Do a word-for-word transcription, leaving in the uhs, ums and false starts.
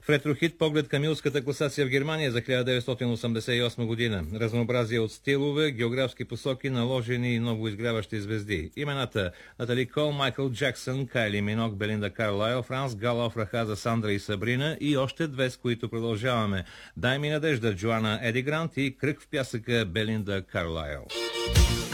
В ретрохит поглед към милската класация в Германия за хиляда деветстотин осемдесет и осма година. Разнообразие от стилове, географски посоки, наложени и много изгряващи звезди. Имената Натали Кол, Майкъл Джаксън, Кайли Минок, Белинда Карлайл, Франс Гала в ръка за Сандра и Сабрина и още две, с които продължаваме. Дай ми надежда, Джоана Еди Грант и Кръг в пясъка, Белинда Карлайл.